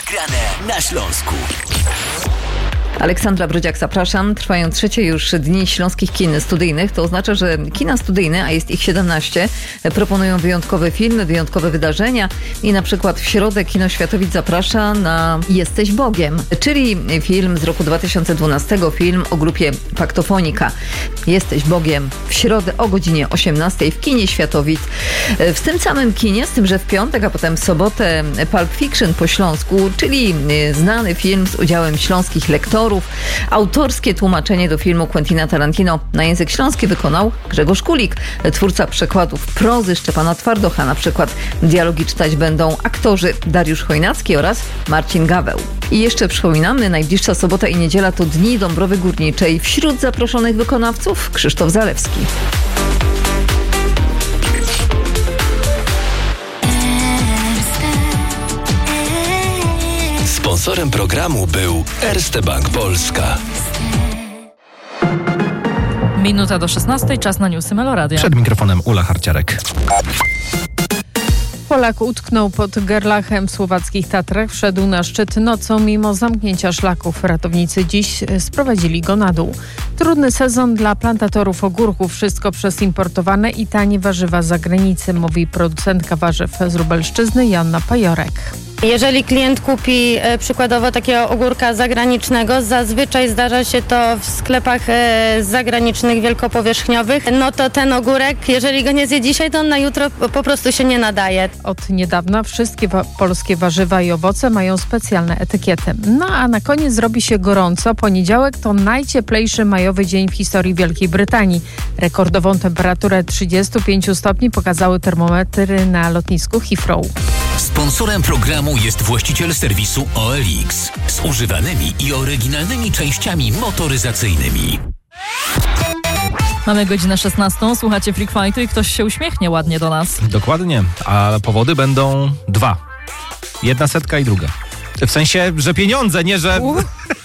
grane na Śląsku. Aleksandra Brodziak, zapraszam. Trwają trzecie już dni śląskich kin studyjnych. To oznacza, że kina studyjne, a jest ich 17, proponują wyjątkowe filmy, wyjątkowe wydarzenia i na przykład w środę Kino Światowic zaprasza na Jesteś Bogiem, czyli film z roku 2012, film o grupie Paktofonika. Jesteś Bogiem w środę o godzinie 18 w Kinie Światowic. W tym samym kinie, z tym, że w piątek, a potem w sobotę Pulp Fiction po śląsku, czyli znany film z udziałem śląskich lektorów. Autorskie tłumaczenie do filmu Quentina Tarantino na język śląski wykonał Grzegorz Kulik, twórca przekładów prozy Szczepana Twardocha. Na przykład dialogi czytać będą aktorzy Dariusz Chojnacki oraz Marcin Gaweł. I jeszcze przypominamy, najbliższa sobota i niedziela to Dni Dąbrowy Górniczej. Wśród zaproszonych wykonawców Krzysztof Zalewski. Sponsorem programu był Erste Bank Polska. Minuta do 16, czas na newsy Meloradia. Przed mikrofonem Ula Harciarek. Polak utknął pod Gerlachem w słowackich Tatrach. Wszedł na szczyt nocą mimo zamknięcia szlaków. Ratownicy dziś sprowadzili go na dół. Trudny sezon dla plantatorów ogórków. Wszystko przez importowane i tanie warzywa z zagranicy, mówi producentka warzyw z Lubelszczyzny Joanna Pajorek. Jeżeli klient kupi przykładowo takiego ogórka zagranicznego, zazwyczaj zdarza się to w sklepach zagranicznych wielkopowierzchniowych, no to ten ogórek, jeżeli go nie zje dzisiaj, to on na jutro po prostu się nie nadaje. Od niedawna wszystkie polskie warzywa i owoce mają specjalne etykiety. No a na koniec zrobi się gorąco. Poniedziałek to najcieplejszy majowy dzień w historii Wielkiej Brytanii. Rekordową temperaturę 35 stopni pokazały termometry na lotnisku Heathrow. Sponsorem programu jest właściciel serwisu OLX z używanymi i oryginalnymi częściami motoryzacyjnymi. Mamy godzinę 16, słuchacie Freak Fightu i ktoś się uśmiechnie ładnie do nas. Dokładnie, a powody będą dwa. Jedna setka i druga. W sensie, że pieniądze, nie że...